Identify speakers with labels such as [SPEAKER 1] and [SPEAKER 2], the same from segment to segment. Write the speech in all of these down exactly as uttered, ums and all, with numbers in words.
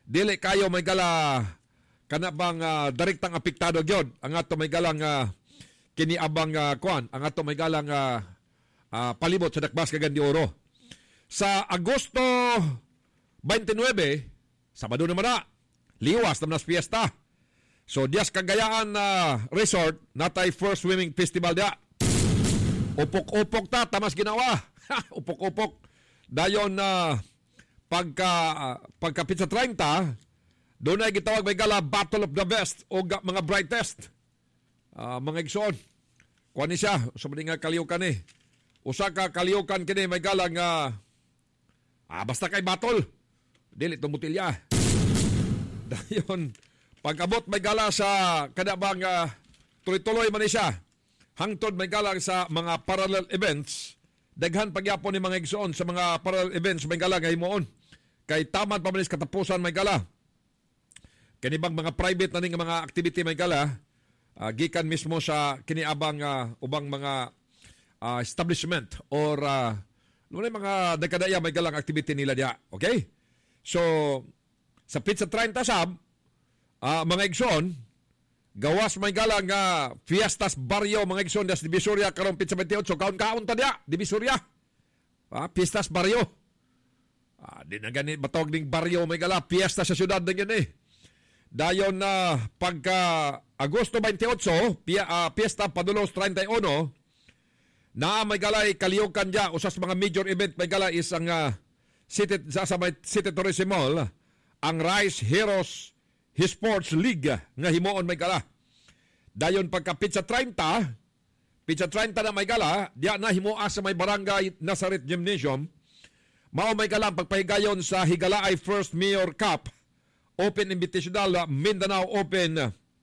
[SPEAKER 1] dili kayo may gala kana bang uh, direktang apektado gyud ang ato may galang uh, kiniabang uh, kuan ang ato may galang uh, uh, palibot sa Dakbas Cagayan de Oro. Sa Agosto twenty-nine, Sabado naman na, liwas naman na fiesta. So Dias Cagayaan uh, Resort natay first swimming festival dia. Upok-upok ta tamas ginawa. Upok-upok. Dayon na uh, pagka uh, pagka pizza thirty, doon ay gitawag may gala Battle of the Best o mga brightest. Uh, mga igsoon. Kuha ni siya, sabi nga kaliukan eh. Usa ka kaliukan kini may gala nga ah, basta kay battle. Dili itong butilya. Dayon, pag-abot may gala sa kadabang uh, tuloy-tuloy man siya. Hangtod may gala sa mga parallel events. Daghan pagyapon ni mga igsoon sa mga parallel events may gala nga himuon. Kay tamad pa manis katapusan may gala. Kanibang mga private na ning mga activity may gala. Uh, gikan mismo sa kiniabang uh, ubang mga uh, establishment or uh, lunay mga dekadaya may galang activity nila dia. Okay? So, sa Pizza thirty sab, uh, mga igsoon, gawas may galang uh, Fiestas Barrio, mga igsoon, das Divisoria, karong Pizza twenty-eight, so kaon-kaon ta dia, Divisoria. Uh, Fiestas Barrio. Uh, di na ganit, matawag ning barrio, may gala, fiesta sa syudad na gani. Dayon na uh, pagka Agosto twenty-eight, pia, uh, Fiesta Padulos thirty-one, na may galay kaliukan dya, usas mga major event may gala is ang uh, City, sa, sa City Tourism Mall, ang Rice Heroes Sports League nga himuon may gala. Dayon pagka Pizza thirty, Pizza thirty na may gala, diya na himuas sa may Barangay Nazareth Gymnasium, mao may gala pagpahigayon sa Higalaay First Mayor Cup, Open Invitational Mindanao Open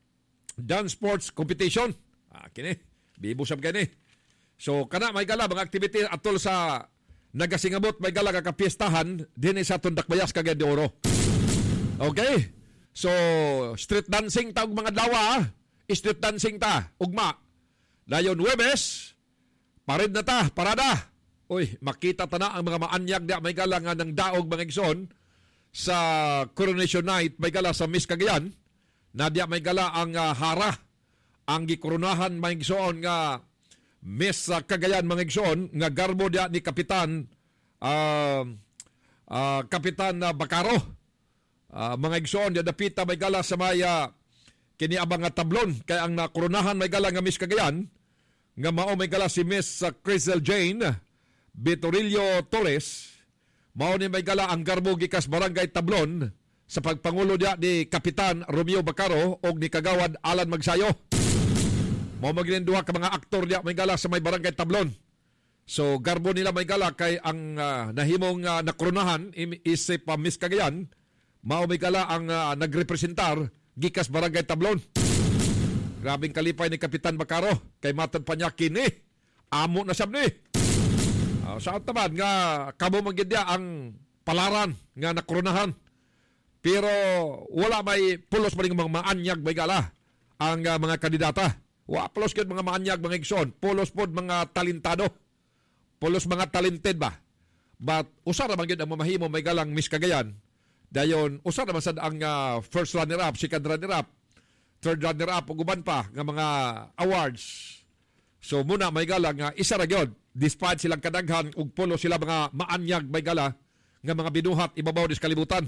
[SPEAKER 1] Dance Sports Competition. Ah, kini, bibusab kini. So, kana may gala, mga activity atol sa nagasingabot, may gala kakapiestahan, din sa Tundakbayas, Cagayan de Oro. Okay? So, street dancing ta og mga dawa, street dancing ta, ugma. Dayon Huwebes, pared na ta, parada. Uy, makita ta na ang mga maanyag na may gala nga ng daog mga igsoon sa Coronation Night, may gala sa Miss Cagayan, na diya may gala ang uh, hara, ang gikoronahan mga igsoon nga Miss uh, Cagayan mga igsoon, nga garbo diya ni Kapitan uh, uh, Kapitan uh, Bacaro. Uh, mga igsoon, diya dapita may gala sa maya kiniabang nga tablon, kaya ang nakoronahan may gala nga Miss Cagayan, nga mao may gala si Miss uh, Crystal Jane Vitorillo Torres. Mao ni may gala ang garbo gikas Barangay Tablon sa pagpangulo diya ni Kapitan Romeo Bacaro o ni Kagawad Alan Magsayo. Mao maging duha ka mga aktor diya may gala sa may Barangay Tablon. So garbo nila may gala kay ang uh, nahimong uh, nakronahan isip pa uh, Miss Cagayan, mao may gala ang uh, nagrepresentar gikas Barangay Tablon. Grabing kalipay ni Kapitan Bacaro kay matod pa niya kini. Amo na sab ni. Uh, saan taman nga kamo magidya ang palaran nga nakronahan. Pero wala may pulos pa rin mga maanyag may gala ang uh, mga kandidata. Wa pulos kid mga maanyag mga igsoon. Pulos pod mga talentado. Pulos mga talented ba. But usa ra man gyud ang mamahimo may galang Miss Cagayan. Dayon usa ra man sad ang uh, first runner up, second runner up, third runner up ug uban pa nga mga awards. So muna may gala nga isa ra gyud. Despite silang kadaghan ug pulo sila mga maanyag may gala nga mga binuhat ibabaw dis kalibutan.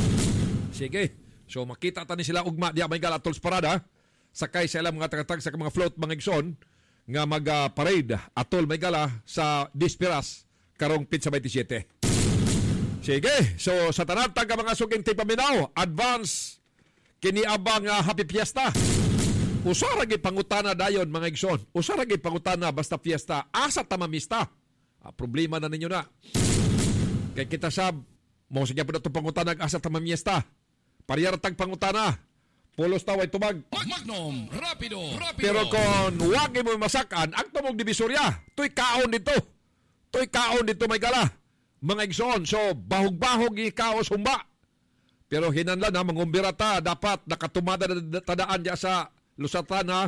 [SPEAKER 1] Sige. So makita ta ni sila ugma diya may gala atol sa parada. Sakay sila mga tagatag sa mga float mga igsoon nga mag-parade uh, atol may gala sa Disperas karong Pizza twenty-seven. Sige. So sa tanan tag mga suging tipaminaw, advance kiniabang uh, happy fiesta. Usara gid pangutana dayon mga igsoon. Usara gid pangutana basta fiesta. Asa ta mamista? Ah, problema na ninyo na. Kay kita sab mo sige pa to pangutana asa ta mamiesta. Pariyar tag pangutana. Pulos taway tubag.
[SPEAKER 2] Magnum, rapido, rapido.
[SPEAKER 1] Pero kung wag mo masakan, ang tumog Divisoria, to'y kaon dito. To'y kaon dito may gala. Mga igsoon, so bahog-bahog ikaos humba. Pero hinanlan na, mangumbira ta, dapat nakatumada na tadaan diya sa lusatan ha.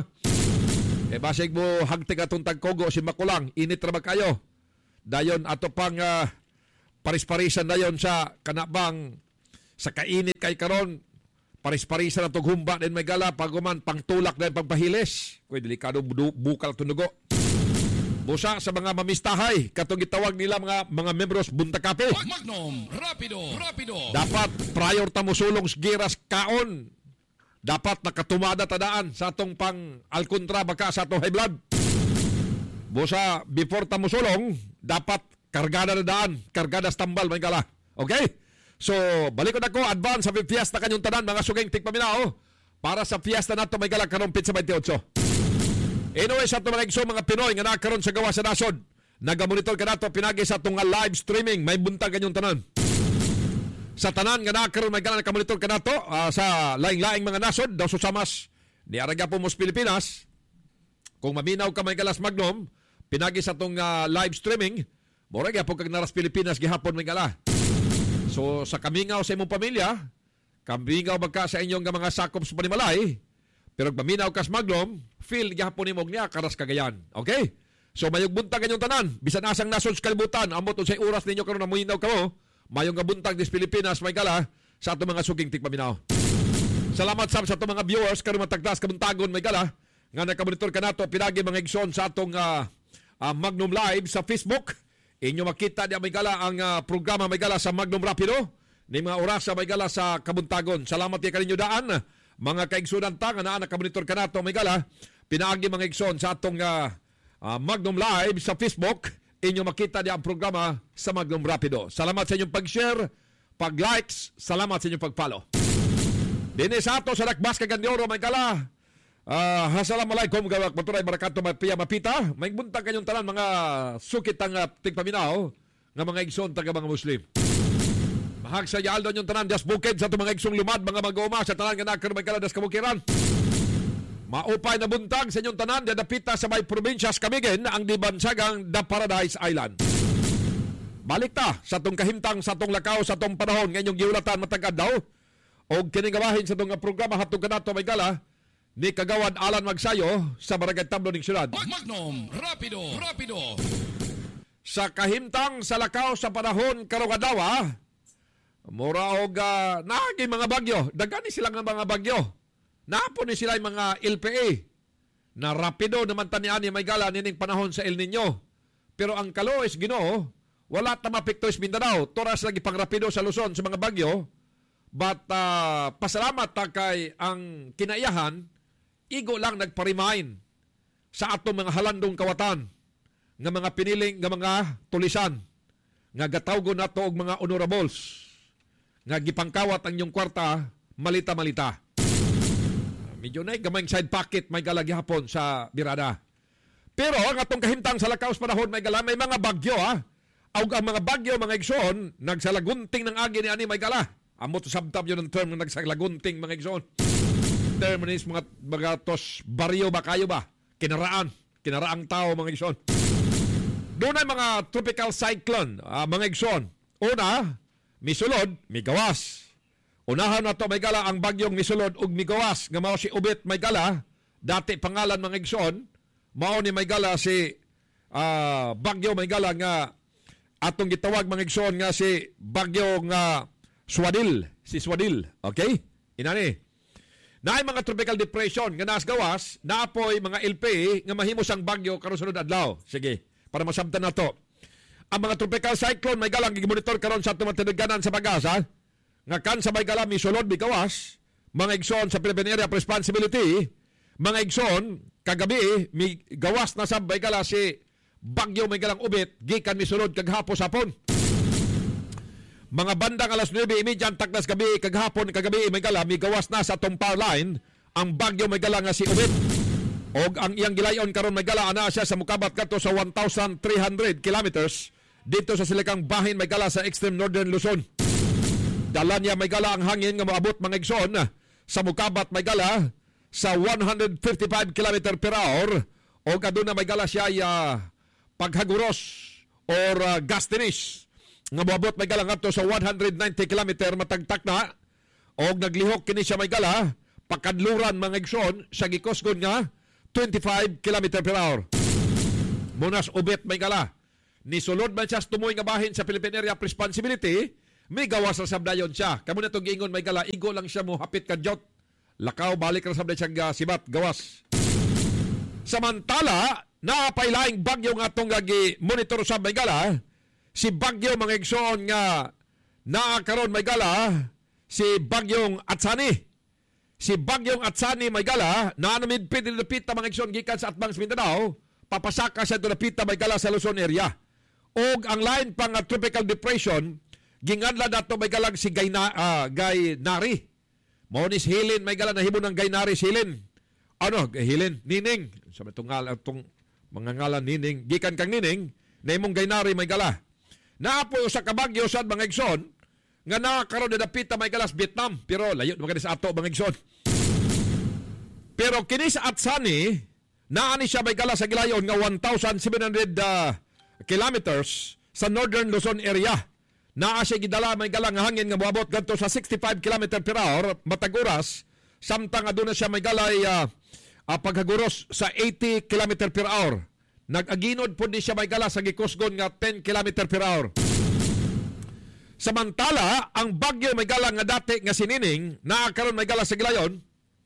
[SPEAKER 1] Eh basig mo hagtig atong tagkogo si Makulang, init ra ba kayo? Dayon ato pang uh, paris-parisan dayon sa kanabang sa kainit kay karon paris-parisa na itong humba din may gala, paguman, pangtulak na pagpahilis. Kuy, delikado bukal tunugo. Busa sa mga mamistahay, katong gitawag nila mga mga membros Buntakape.
[SPEAKER 2] Magnum, rapido, rapido.
[SPEAKER 1] Dapat prior ta mosulong giras kaon. Dapat nakatumada tadaan sa atong pang alkontra baka sa atong high blood. Busa before ta mosulong, dapat kargada na daan, kargada sa tambal may gala. Okay? So, balik ko na ko, advance sa fiesta kanyong tanan, mga sugeng tigpaminao, para sa fiesta nato may gala karong pitsa twenty-eight. Anyway, sa itong mga igso, mga Pinoy nga nakaroon sa gawa sa nasod, nagamonitor ka nato, pinagi sa itong live streaming, may buntag kanyong tanan. Sa tanan nga nakaroon, may gala nakamonitor ka nato, uh, sa laing-laing mga nasod, daw susamas, ni Aragya po mos Pilipinas, kung maminaw ka may galas Magnum, pinagi sa itong uh, live streaming, moragya po kag naras Pilipinas, gihapon may gala. So, sa kamingaw sa imong pamilya, kamingaw magka sa inyong mga sakop sa panimalay, pero paminaw kas Magnum, feel gihapon nimog niya karas Cagayan. Okay? So mayong buntag kanyong tanan, bisan asang nasod sa kalibutan, amot unsay oras ninyo karon namuhinaw kamo, mayong gabuntag dis Pilipinas may gala sa ato mga suging tigpaminaw. Salamat sab sa ato mga viewers karon matagdas kabuntagon may gala nga nakamonitor ka nato pinagi mga igsoon sa atong uh, uh, Magnum Live sa Facebook. Inyo makita diya may gala ang uh, programa may gala sa Magnum Rapido ni mga oras sa may gala sa kabuntagon. Salamat kay kaninyo daan. Mga kaigsunan ta nga naa nakamonitor ka nato may gala, pinaagi mga igsoon sa atong uh, uh, Magnum Live sa Facebook, inyo makita niya ang programa sa Magnum Rapido. Salamat sa inyong pag-share, pag-likes, salamat sa inyong pag-follow. Dini sa ato sa Lakbas Kagandioro may gala, uh, assalamualaikum gawak maturay barakato mapiya mapita, may buntag kanyong tanan mga sukit ang uh, tigpaminaw nga mga igsoon taga mga Muslim. Mahag sa yaldo yung tanan das bukid sa itong mga igsong lumad, mga mag-uuma sa tanan nga nakar may kaladas kabukiran. Maupay na buntag sa inyong tanan, dadapita sa may probinsyas Camiguin, ang dibansagang The Paradise Island. Balik ta sa itong kahimtang, sa itong lakaw, sa itong panahon, ngayong giulatan matagad daw, o kinigawahin sa itong programa hatong kanato may gala, ni Kagawad Alan Magsayo sa Barangay Tablo ng Syudad.
[SPEAKER 2] Magnum, rapido, rapido.
[SPEAKER 1] Sa kahimtang, sa lakaw, sa panahon karong adlaw, mura og uh, naagi mga bagyo. Dagani sila nga mga bagyo. Napo ni sila mga L P A. Na rapido naman tanian ni may gala nining panahon sa El Nino. Pero ang kalois Ginoo, wala ta mapikto is Mindanao. Toras lagi pang rapido sa Luzon sa mga bagyo. But uh, pasalamat ta kay ang kinaiyahan, igo lang nagpa-remind sa atong mga halandong kawatan nga mga piniling nga mga tulisan nga gatawgon nato og mga honorables nga gipangkawat ang inyong kwarta, malita-malita. Medyo na gamayng side pocket may gala gihapon sa birada. Pero ang atong kahimtang sa lakaw sa panahon may gala, may mga bagyo ha. Aug ang mga bagyo, mga igsoon, nagsalagunting ng agi ni ani may gala. Amot sabtab yun ang term ng nagsalagunting mga igsoon. Term is mga, mga tos baryo ba kayo ba? Kinaraan. Kinaraang tao mga igsoon. Doon ay mga tropical cyclone, uh, mga igsoon. Una, misulod, migawas. Unahan na to may gala ang bagyong misulod ug migawas nga mao si Ubit may gala, dati pangalan mga igsoon, mao ni may gala si uh, bagyo may gala nga atong gitawag mga igsoon nga si bagyo nga Swadil, si Swadil, okay? Inani. Naay mga tropical depression nga nas gawas, naapoy mga L P A nga mahimos ang bagyo karon sunod adlaw. Sige, para masabtan nato. Ang mga tropical cyclone may galang gimonitor karon sa tumatinagan sa pag-asa nga kan sa may galang misulod migawas mga igsoon sa Philippine Area of Responsibility mga igsoon kagabi mi gawas na sa may gala si bagyo may galang Ubit gikan misulod kaghapon hapon mga bandang alas nuwebe trenta takdas gabi kaghapon kagabi may gala mi gawas na sa tong power line ang bagyo may gala nga si Ubit og ang iyang gilayon karon may gala ana siya sa mukabat kadto sa one thousand three hundred kilometers dito sa silikang bahin may gala sa extreme northern Luzon. Dala niya may gala ang hangin nga moabot mga igsoon sa mukabat may gala sa one hundred fifty-five kilometers per hour o kaduna may gala siya uh, paghaguros or uh, gastinis nga moabot may gala ngadto sa one hundred ninety kilometers matagtak na o naglihok kini siya may gala pakadluran mga igsoon sa gikosgon nga twenty-five kilometers per hour. Munas Ubit may gala. Ni sulod man siya tumuoy nga bahin sa Philippine Area of Responsibility may gawas sa sabdayon siya. Kamu na itong giingon, may gala, igo lang siya mo, hapit kadyot. Lakaw, balik na sabday siya sibat, gawas. Samantala, napailaing bagyo nga itong gagi monitor sa may gala, si bagyo mga igsoon nga naakaroon may gala, si bagyong Atsani. Si bagyong Atsani may gala, na namidpid nilapit mga igsoon gikan sa Atbang Mindanao, papasaka siya nilapit may gala sa Luzon area. Og ang lain pang uh, tropical depression, gingadla dato may galag si Gayna, uh, Gaynari. Monis Hilin may gala na himo ng Gaynari Hilin. Ano, Hilin, Nining. Sa itong, itong mga ngalan Nining, gikan kang Nining, na imong Gaynari may gala. Naapoy sa kabagyo sa mga igsoon, nga nakakaroon na dapita may galas Vietnam, pero layo naman sa ato mga igsoon. Pero kini sa Atsani, naani siya may galas sa gilayon nga one thousand seven hundred uh, kilometers sa northern Luzon area. Naa siya gidala may galang hangin nga moabot ganto sa sixty-five kilometers per hour matag oras, samtang aduna siya may galay uh, uh, paghaguros sa eighty kilometers per hour. Nag-aginod po di siya may gala sa gikusgon nga ten kilometers per hour. Samantala, ang bagyo may gala nga dati nga sinining, naakaroon may gala sa gilayon,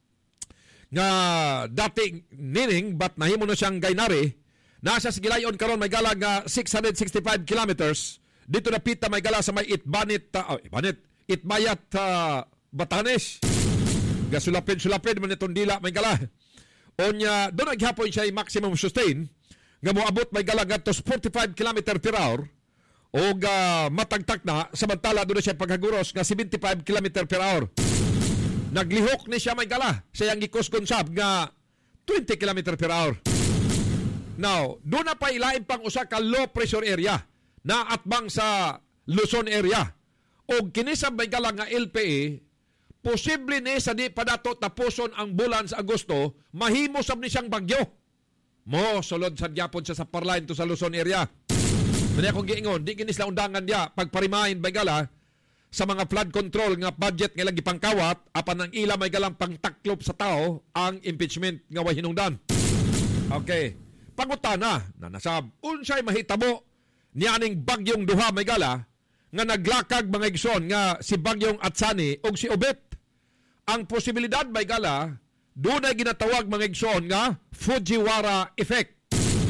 [SPEAKER 1] nga dati nining, but nahimo na siyang Gaynari, nasa sa gilayon karon may gala nga six hundred sixty-five kilometers, dito na pita may gala sa may Itbanit, uh, oh, Itbanit, Itbayat, uh, Batanes. Gasulapid-sulapid man itong dila may gala. Onya, doon naghapon siya maximum sustain, nga moabot may gala gatos forty-five kilometers per hour, o uh, matagtak na, samantala doon na siya paghaguros nga seventy-five kilometers per hour. Naglihok ni siya may gala sa yang gikusgon sab nga twenty kilometers per hour. Now, doon na pa ilain pang usa ka low pressure area na atbang sa Luzon area. O kinisab may gala nga L P A, posible ni sa di pa dato tapuson ang bulan sa Agosto, mahimo sab ni siyang bagyo. Mo, sulod sa gyapon siya sa Parline to sa Luzon area. Muna akong giingon, di kinis lang undangan niya, pagparimahin may gala, sa mga flood control nga budget nga lagi pangkawat, apan ang ila may galang pangtaklop sa tao, ang impeachment nga way hinungdan. Okay. Pangutana, na nasab, unsay mahitabo niyaning bagyong duha may gala, nga naglakag mga igsoon nga si bagyong Atsani o si Obet. Ang posibilidad may gala, doon ay ginatawag mga igsoon nga Fujiwara effect.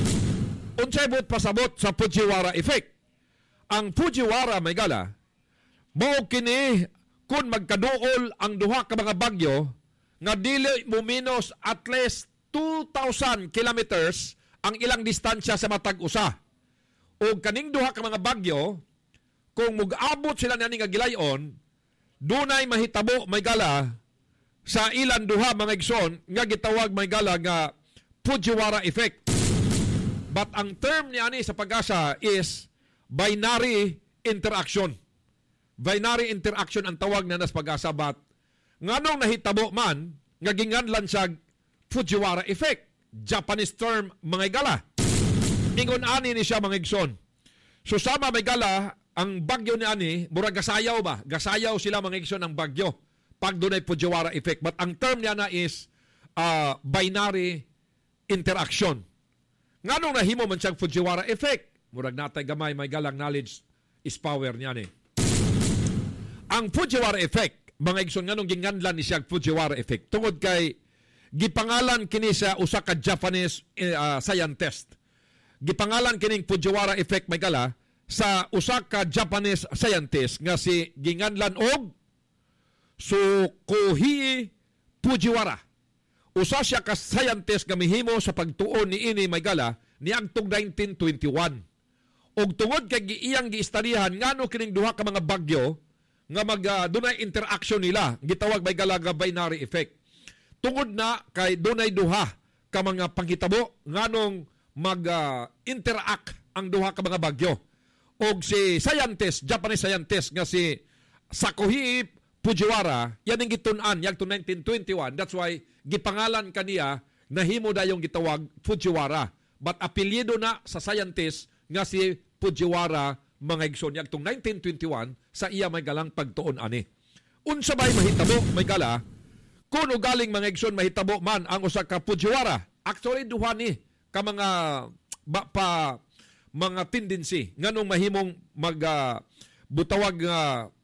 [SPEAKER 1] Unsay bot pasabot sa Fujiwara effect. Ang Fujiwara may gala, mao kini kung magkaduol ang duha ka mga bagyo nga dili mo minus at least two thousand kilometers ang ilang distansya sa matag usa. O kaning duha ka mga bagyo, kung mag-abot sila nani nga gilayon, dunay mahitabo may gala sa ilang duha mga igsoon nga gitawag may gala nga Fujiwara effect. But ang term ni ani sa pag-asa is binary interaction. Binary interaction ang tawag na nas pag-asa, but nganong nahitabo man nga ginganlan sa Fujiwara effect, Japanese term mga gala. Ingon ani ni siya mga igsoon. So sama may gala ang bagyo ni ani, mura gasayaw ba? Gasayaw sila mga igsoon ang bagyo pag dunay Fujiwara effect. But ang term niya na is uh, binary interaction. Nganong nahimo man siyang Fujiwara effect? Murag natay gamay may galang knowledge is power niya ni. Ang Fujiwara effect, mga igsoon nganong ginganlan ni siyang Fujiwara effect tungod kay gipangalan kini sa usa ka Japanese uh, scientist. Gipangalan kining Fujiwara effect may gala sa usa ka Japanese scientist nga si ginganlan og Sukuhei Fujiwara. Usa siya ka scientist nga mihimo sa pagtuon ni ini may gala niadtong nineteen twenty-one. Og tungod kay iyang giistadihan ngano kining duha ka mga bagyo nga mag uh, dunay interaction nila, gitawag may gala nga binary effect. Tungod na kay dunay duha ka mga panghitabo nganong mag-interact uh, ang duha ka mga bagyo. Og si scientist, Japanese scientist nga si Sukuhei Fujiwara, yan ang gitun-an yagto nineteen twenty-one. That's why gipangalan kaniya nahimo dayong gitawag Fujiwara. But apelyido na sa scientist nga si Fujiwara mga igsoon yagtong nineteen twenty-one sa iya may galang pagtuon ani. Unsa bay mahitabo may gala kun galing mga igsoon mahitabo man ang usa ka Fujiwara. Actually duha ni ka mga ba, pa mga tendency nganong mahimong mag uh, butawag nga uh,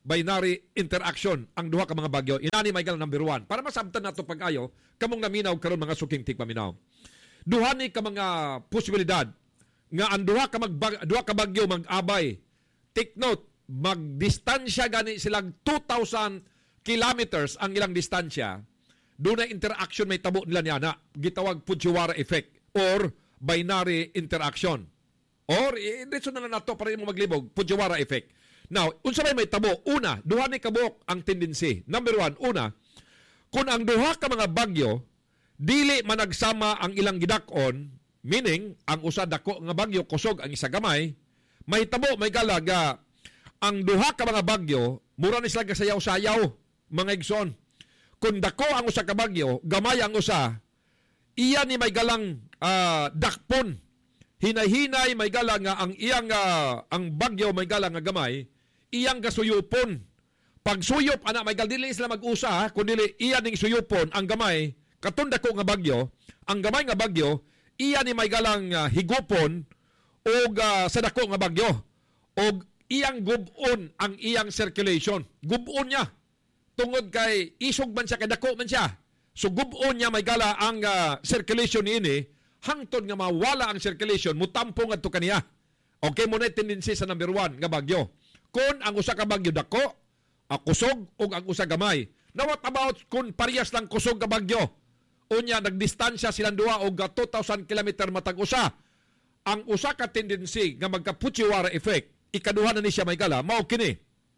[SPEAKER 1] binary interaction ang duha ka mga bagyo. Inani may gala number one. Para masabtan nato pag-ayo, kamong naminaw karon mga suking tigpaminaw. Duha ni ka mga posibilidad nga ang duha ka mag duha ka bagyo mag-abay. Take note, magdistansya gani silang two thousand kilometers ang ilang distansya. Doon na interaction may tabo nila niya na gitawag Fujiwara effect or binary interaction. Or, i-diretso na lang nato para mo maglibog, Fujiwara effect. Now, unsa may may tabo? Una, duha ni kabuk ang tendency. Number one, una, kung ang duha ka mga bagyo, dili managsama ang ilang gidak-on, meaning, ang usa dako nga bagyo, kusog ang isa gamay, may tabo, may galaga, ang duha ka mga bagyo, mura ni sila kasayaw-sayaw, mga igsoon. Kung dako ang usa ka bagyo, gamay ang usa, iya ni may galang uh, dakpon. Hinay-hinay may gala nga ang iyang uh, ang bagyo may gala nga gamay, iyang gasuyupon. Pag suyop ana may gal dili sila mag-usa, kun dili iya ning suyupon ang gamay katon dako nga bagyo, ang gamay nga bagyo iya ni may galang uh, higupon og uh, sa dako nga bagyo. Og iyang gubon ang iyang circulation. Gubon niya. Tungod kay isog man siya kay dako man siya. So gubon niya may gala ang uh, circulation niini hangtod nga mawala ang circulation mutampong adto kaniya. Okay mo na tendency sa number one nga bagyo. Kung ang usa ka bagyo dako, a kusog ug ang usa gamay. Now what about kung parehas lang kusog ka bagyo? Unya nagdistansya silang duha og two thousand kilometer matag usa. Ang usa ka tendency nga magka Fujiwara effect, ikaduha na ni siya may gala, mao kini.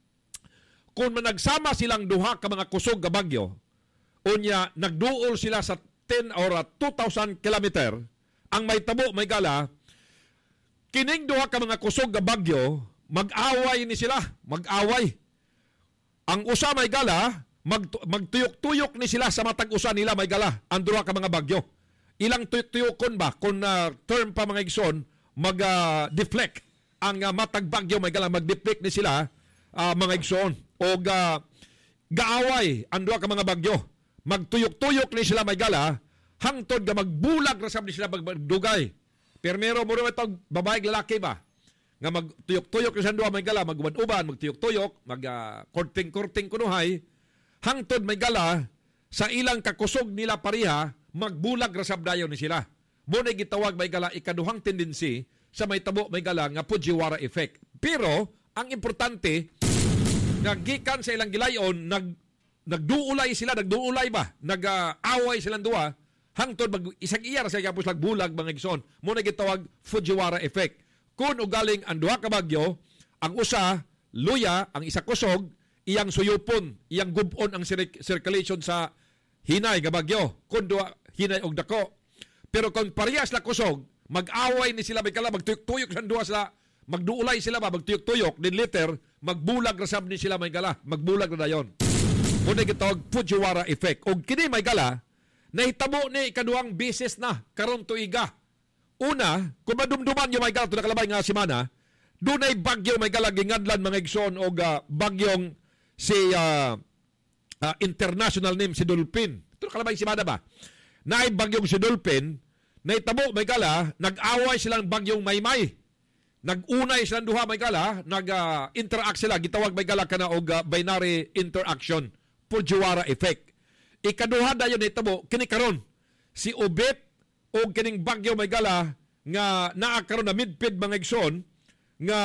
[SPEAKER 1] Kung managsama silang duha ka mga kusog ka bagyo, unya nagduol sila sa ten or two thousand kilometer, ang may tabo may gala, kining duha ka mga kusog ka bagyo, mag-away ni sila, mag-away. Ang usa may gala, mag, magtuyok-tuyok ni sila sa matag usa nila may gala, ang duha ka mga bagyo. Ilang tuyok-tuyokon ba, kung uh, term pa mga igsoon, mag-deflect. Uh, ang uh, matag bagyo may gala, mag-deflect ni sila, uh, mga igsoon. O uh, gaaway, ang duha ka mga bagyo. Magtuyok-tuyok ni sila may gala, hangtod nga magbulag rasab ni sila magdugay. Pero meron mo rin itong babae lalaki ba? Nga magtuyok-tuyok ni sila may gala, magwan-uban, magtuyok-tuyok, mag-korting-korting uh, kunuhay, hangtod may gala, sa ilang kakusog nila pariha, magbulag rasab dayon ni sila. Muna gitawag may gala, ikaduhang tendency sa may tabo may gala nga Fujiwara effect. Pero, ang importante, nagikan sa ilang gilayon, nag, nagduulay sila, nagduulay ba? Nag-away uh, silang duwa, hangtod mag isang iyar sa kapos nagbulag mga igsoon. Muna gitawag Fujiwara effect. Kung ugaling ang duha ka bagyo, ang usa luya, ang isa kusog, iyang suyupon, iyang gubon ang circulation sa hinay nga bagyo. Kung duha hinay og dako. Pero kung parehas la kusog, mag-away ni sila may kala, magtuyok-tuyok sa duha sila, magduulay sila ba, magtuyok-tuyok, din later, magbulag rasab ni sila may gala, magbulag na dayon. Muna gitawag Fujiwara effect. Og kini may gala, nahitabo ni ikaduhang beses na karon tuiga. Una, kung madumduman yung may gala ito nakalabay nga simana, doon ay bagyo may gala gingadlan mga igsoon o uh, bagyong si uh, uh, international name si Dolphin. Ito nakalabay simana ba? Na ay bagyong si Dolphin, nahitabo may gala, nag-away silang bagyong Maymay. Nag-unay silang duha may gala, nag-interact uh, sila, gitawag may gala ka na og uh, binary interaction, Fujiwara effect. Ikaduha dayon nahitabo, kini karon si Ubet o kining bagyo may gala nga naa karon na midpid mga igsoon nga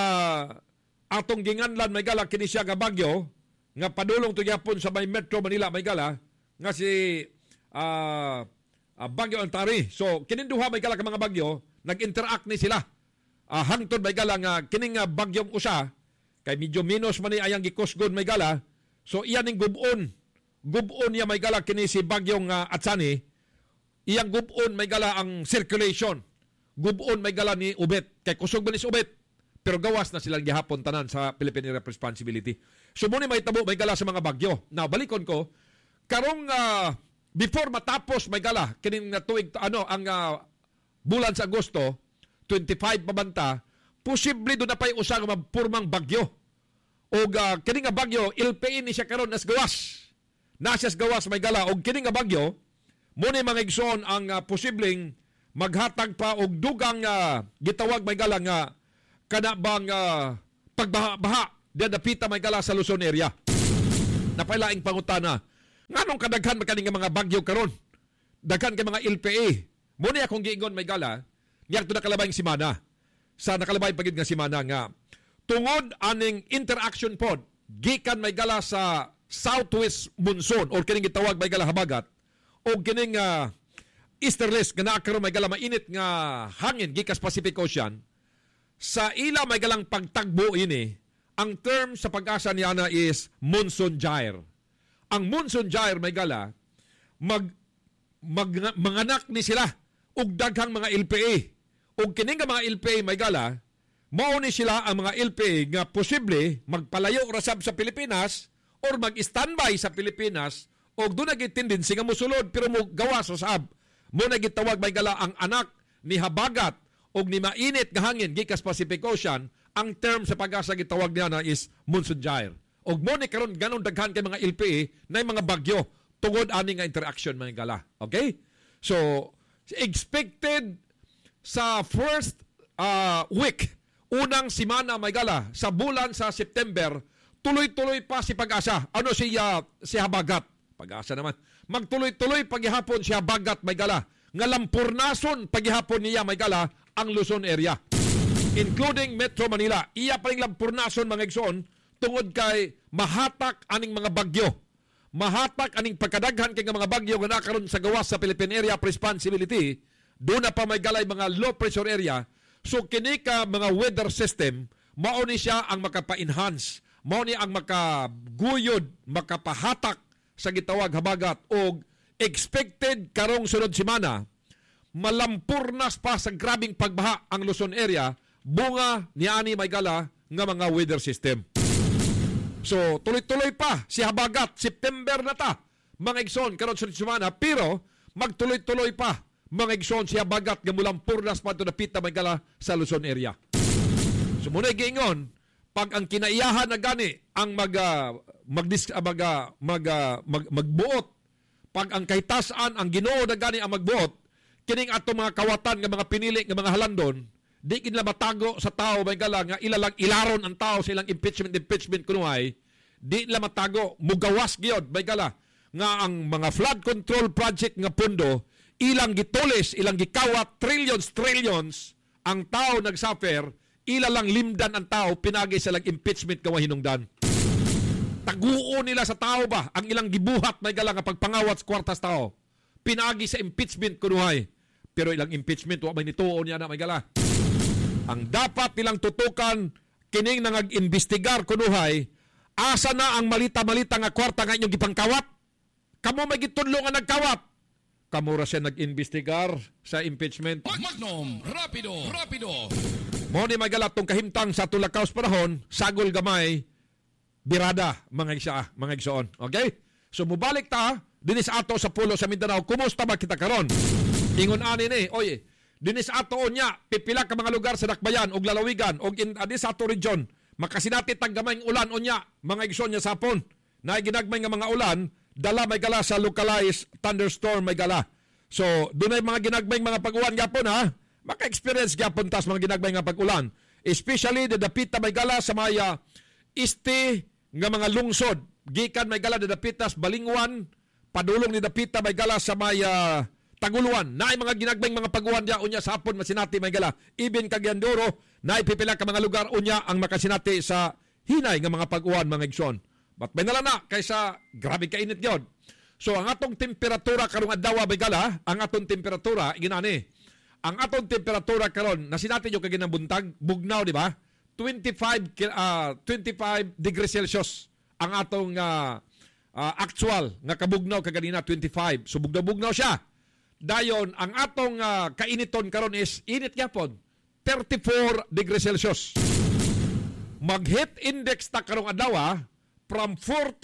[SPEAKER 1] atong ginganlan may gala kini siya nga bagyo nga padulong to gyapon sa may Metro Manila may gala nga si uh, uh, Bagyo Antari. So kining duha may gala ka mga bagyo nag-interact ni sila. Uh, hangtod may gala nga kining uh, bagyong usa kay medyo minus man ni ayang gikusgon may gala. So iyan ning gubon. Gubon niya may gala kini si bagyong uh, Atsani. Iyang gubon may gala ang circulation. Gubon may gala ni Ubet. Kay kusog ba ni si Ubet? Pero gawas na silang gihapon tanan sa Philippine Area Responsibility. So muna may tabo may gala sa mga bagyo. Now, balikon ko, karong uh, before matapos may gala, kining tuig, ano, ang uh, bulan sa Agosto, twenty-five pabanta, posible doon na pa'y usang mapurmang bagyo. O uh, kining nga bagyo, ilpain ni siya karon as gawas. Nasyas gawas may gala. O kining nga bagyo, muna mga igsoon ang uh, posibleng maghatag pa og dugang uh, gitawag may gala nga kada bang uh, pagbaha dadapita may gala sa Luzon area. Napailaing pangutana. Nganong kadaghan makaning nga mga bagyo karon? Daghan kay mga L P A. Muna akong giingon may gala, ngayang ito nakalabayang simana. Sa nakalabay pagid nga simana nga, tungod aning interaction pod, gikan may gala sa southwest monsoon or kining gitawag may gala habagat, o kining uh, easterlies nga naakaroon may gala mainit nga hangin gikas Pacific Ocean, sa ila may galang pagtagbo ini, ang term sa pag-asa niya na is monsoon gyre. Ang monsoon gyre may gala, mag, mag, manganak ni sila og daghang mga L P A. Og kining nga mga L P A may gala, mao ni sila ang mga L P A nga posible magpalayo rasab sa Pilipinas or mag-standby sa Pilipinas og doon nagitendensi nga mosulod pero mo gawas usab. Mo nagitawag may gala ang anak ni habagat og ni mainit nga hangin gikas Pacific Ocean. Ang term sa pag-asa gitawag niya na is monsoon gyre. Og mo ni karon ganon daghan kay mga L P A na mga bagyo tungod ani nga interaction mga gala. Okay? So expected sa first uh, week, unang simana may gala sa bulan sa September, tuloy-tuloy pa si pag-asa. Ano siya si habagat? Pag-asa naman. Magtuloy-tuloy paghihapon si habagat may gala. Nga lampurnason paghihapon niya may gala ang Luzon area. Including Metro Manila. Iya pa ring lampurnason mga igsoon tungod kay mahatak aning mga bagyo. Mahatak aning pagkadaghan kay mga bagyo nga nakaroon sa gawas sa Philippine Area of Responsibility. Doon na pa may galay mga low pressure area. So kini ka mga weather system, mao ni siya ang makapa-enhance, mao ni ang makaguyod, makapahatak sa gitawag habagat og expected karong sunod semana malampurnas pa sa grabing pagbaha ang Luzon area bunga ni ani may gala nga mga weather system. So tuloy-tuloy pa si habagat September na ta mga igsoon karon sunod semana pero magtuloy-tuloy pa mga igsoon siya bagat nga mulampurnas pa ito napita may gala sa Luzon area. So muna giingon, pag ang kinaiyahan na gani ang mag, uh, magdis, uh, mag, uh, mag, uh, mag, magbuot, pag ang kahitasan, ang Ginoo na gani ang magbuot, kining ato mga kawatan nga mga pinili nga mga halandon, di kinila matago sa tao may gala nga ilalang ilaron ang tao sa ilang impeachment impeachment kunuhay, di nila matago, mugawas gyud may gala nga ang mga flood control project nga pundo ilang gitulis, ilang gikawat, trillions, trillions, ang tao nagsuffer, ilalang limdan ang tao, pinagay sa lang impeachment kawa hinungdan. Taguo nila sa tao ba, ang ilang gibuhat may galang pagpangawat sa kwartas tao, pinagi sa impeachment kunuhay. Pero ilang impeachment, wa may nituon niya na may gala. Ang dapat nilang tutukan, kining nangag-investigar kunuhay, asa na ang malita-malita nga kwarta nga inyong gipangkawat? Kamo may gitudlo nga nagkawat? Kamura siya nag-investigar sa impeachment.
[SPEAKER 2] Magnum, rapido, rapido.
[SPEAKER 1] Mo ni magalat tong kahimtang sa tulakaws panahon, sagol gamay, birada, mga igsa, mga igsoon. Okay? So, mubalik ta, dinis ato sa pulo sa Mindanao, kumusta ba kita karon? Ingon ani ni, oye, dinis ato niya, pipila ka mga lugar sa Dakbayan, og lalawigan, og in adis ato region, makasinati tag gamayng ulan o niya, mga igsoon niya sapon, na ginagmay nga mga ulan, dala may gala sa localized thunderstorm may gala. So, doon ay mga ginagmayng mga pag-ulan gapon ha. Maka-experience gapon tas mga ginagmay nga pag-ulan. Especially dadapita may gala sa maya este nga mga lungsod. Gikan may gala dadapitas Balingwan, padulong ni dapita may gala sa maya Taguluan. Naay mga ginagmayng mga pag-ulan dia unya sa hapon masinati may gala. Even Cagayan-de-Oro, naay pipila ka mga lugar unya ang makasinati sa hinay nga mga pag-ulan mga igsoon. But may nalana kaysa grabe kainit yun. So ang atong temperatura karong adlaw may gala, ang atong temperatura ginani. Ang atong temperatura karon nasinati yo kay ginabuntag bugnaw di ba? twenty-five uh, twenty-five degrees Celsius ang atong uh, uh, actual nga kabugnaw kaganina twenty-five. So bugnaw-bugnaw siya. Dayon ang atong uh, kainiton karon is init gyapon thirty-four degrees Celsius. Mag-heat index ta karong adlaw from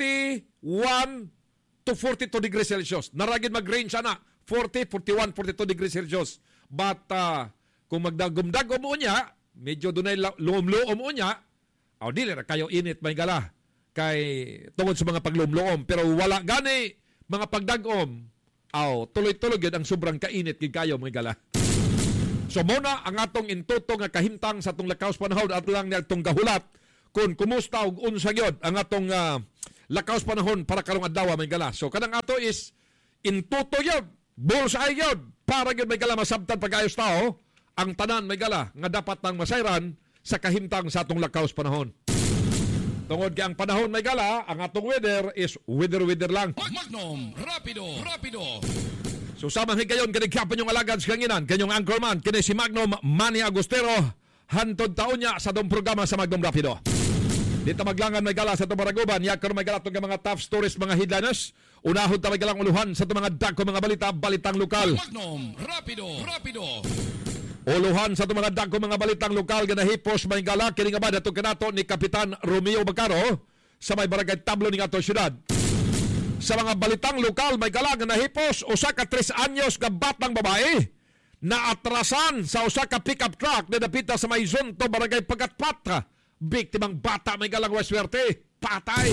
[SPEAKER 1] forty-one to forty-two degrees Celsius. Naragid mag-range sana forty, forty-one, forty-two degrees Celsius. But uh, kung magdagom-dagom mo niya, medyo dunay luom-luom mo niya, o dili ra kayo init may gala kay tungod sa mga pagluom-luom. Pero wala gani mga pagdagom, aw tuloy-tuloy gid ang sobrang kainit gid kayo may gala. So muna ang atong intuto nga kahimtang sa atong lakaws panahon at lang ni atong gahulat kung kumusta og unsa gyud ang atong uh, lakaw sa panahon para karong adlaw may gala. So kanang ato is intuto gyud, bullseye gyud para gyud may gala masabtan pagayos tao ang tanan may gala nga dapat nang masayran sa kahimtang sa atong lakaw sa panahon. Tungod kay ang panahon may gala, ang atong weather is weather-weather lang.
[SPEAKER 2] Magnum, rapido, rapido.
[SPEAKER 1] So samang higayon, kanigkapan yung alagad sa kanginan, kanyong anchorman, kini si Magnum Manny Agustero, hantod taon niya sa dong programa sa Magnum Rapido. Dito maglangan may gala sa itong Baraguban, yakar may gala itong mga top stories, mga headliners, unahod ta may galang uluhan sa itong mga dagko mga balita, balitang lokal.
[SPEAKER 2] Magnum, rapido, rapido.
[SPEAKER 1] Uluhan sa itong mga dagko mga balitang lokal, ganahipos may gala, kini nga ba dato kanato ni Kapitan Romeo Bacaro sa may barangay Tablo ni ato syudad. Sa mga balitang lokal, may gala ganahipos, usa ka tres anyos ka batang babae na atrasan sa usa ka pickup truck na napita sa may Zonto, barangay Pagkatpat. Biktimang bata may galang waswerte, patay.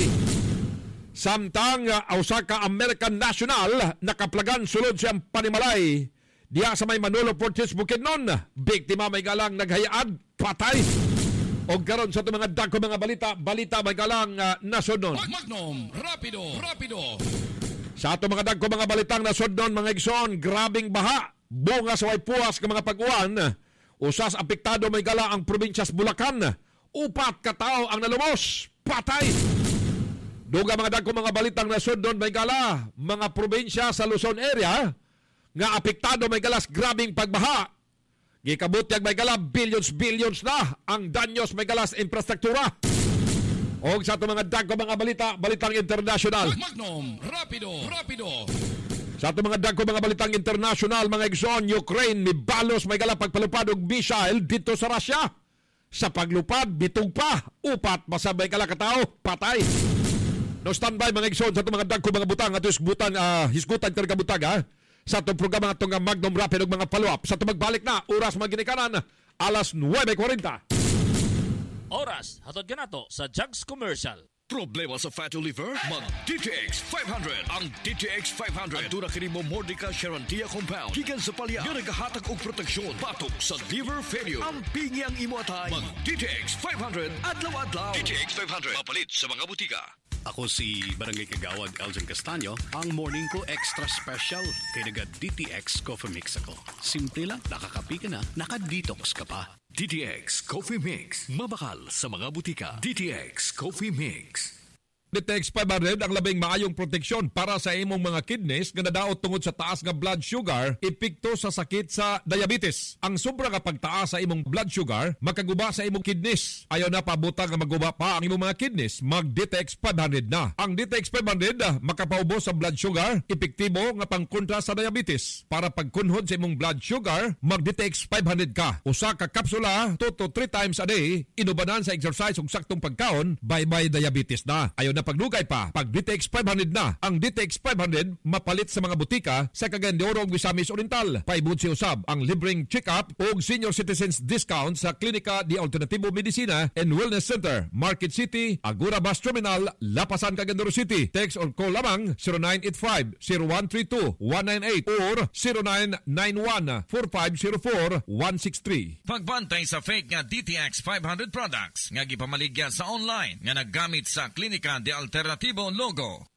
[SPEAKER 1] Samtang uh, usa ka American national nakaplagan sulod siyang panimalay diya sa may Manolo Porches Bukidnon, biktima may galang naghayaan, patay. O karon sa itong mga dagko mga balita, balita may galang uh, nasodnon.
[SPEAKER 2] Magnum, rapido, rapido.
[SPEAKER 1] Sa itong mga dagko mga balitang nasodnon, mga igsoon, grabing baha, bunga sa way puwas ka mga pag-uwan, usas apektado may gala ang probinsyas Bulacan, upat ka tao ang nalumos, patay. Duga mga dagko mga balitang nasodnon may gala, mga probinsya sa Luzon area, nga apektado may galas grabing pagbaha. Gikabutyag may gala, billions-billions na ang danyos may galas infrastruktura. O sa ito mga dagko mga balita, balitang international.
[SPEAKER 2] Magnum, rapido, rapido.
[SPEAKER 1] Sa ito mga dagko mga balitang international, mga igsoon, Ukraine, ni balos may gala pagpalupad og missile dito sa Russia. Sa paglupad, bitog pa, upat, masabay kala katao, patay. No standby mga igsoon, sa ito mga dagko mga butang, at butang, uh, hisgutan karga butang, ha? Sa itong programa itong Magnum Rapid mga follow-up. Sa itong magbalik na, oras maginikanan, alas nuwebe forty.
[SPEAKER 3] Oras, hatod ka na to sa Jugs Commercial.
[SPEAKER 2] Problema sa fatty liver? Mag-D T X five hundred. Ang D T X five hundred. Ang tuna kini mo Mordica Charantia Compound. Higan sa palya. Nga nagahatag og proteksyon. Batok sa liver failure. Ang pingi ang imo atay. Mag-D T X five hundred. Adlaw-adlaw. D T X five hundred. Mapalit sa mga butika.
[SPEAKER 4] Ako si Barangay Kagawad Elgin Castaño, ang morning ko extra special kay naga D T X Coffee Mix ako. Simple lang, nakakapi ka na, naka-detox ka pa.
[SPEAKER 2] D T X Coffee Mix. Mabakal sa mga butika. D T X Coffee Mix.
[SPEAKER 1] D T X five hundred ang labing maayong proteksyon para sa imong mga kidneys nga nadaot tungod sa taas nga blood sugar, epekto sa sakit sa diabetes. Ang sobra nga pagtaas sa imong blood sugar makaguba sa imong kidneys. Ayaw na pabuta nga maguba pa ang imong mga kidneys, mag-D T X five hundred na. Ang D T X five hundred makapaubos sa blood sugar, epektibo nga pangkontra sa diabetes. Para pagkunhod sa imong blood sugar, mag-D T X five hundred ka. Usa ka kapsula two to three times a day, inubanan sa exercise ug saktong pagkaon, bye-bye diabetes na. Ayaw na paglugay pa, pag D T X five hundred na. Ang D T X five hundred mapalit sa mga butika sa Cagayan de Oro ug Misamis Oriental. Paibot si usab ang libreng check-up ug senior citizens discount sa Klinika de Alternativo Medicina and Wellness Center, Market City, Agora Bus Terminal, Lapasan, Cagayan de Oro City. Text or call lamang zero nine eight five, zero one three two, one nine eight or zero nine nine one, four five zero four, one six three.
[SPEAKER 5] Pagbantay sa fake nga D T X five hundred products nga gipamaligya sa online nga naggamit sa Klinika de Alternativo logo.